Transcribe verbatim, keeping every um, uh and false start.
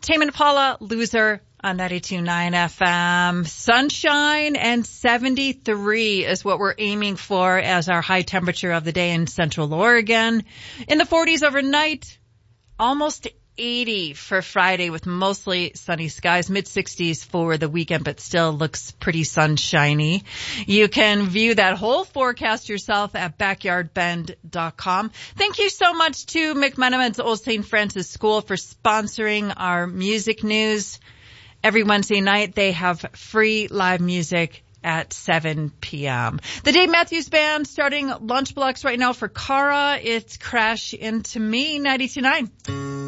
Tame Impala, Loser on ninety-two point nine F M. Sunshine and seventy-three is what we're aiming for as our high temperature of the day in Central Oregon. In the forties overnight, almost eighty for Friday with mostly sunny skies, mid sixties for the weekend, but still looks pretty sunshiny. You can view that whole forecast yourself at backyard bend dot com. Thank you so much to McMenamin's Old Saint Francis School for sponsoring our music news. Every Wednesday night, they have free live music at seven p.m. The Dave Matthews Band starting lunch blocks right now for Cara. It's Crash Into Me, ninety-two point nine.